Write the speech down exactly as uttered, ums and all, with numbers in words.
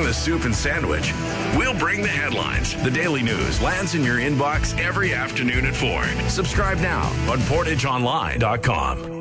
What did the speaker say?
a soup and sandwich. We'll bring the headlines. The Daily News lands in your inbox every afternoon at four. Subscribe now on portage online dot com.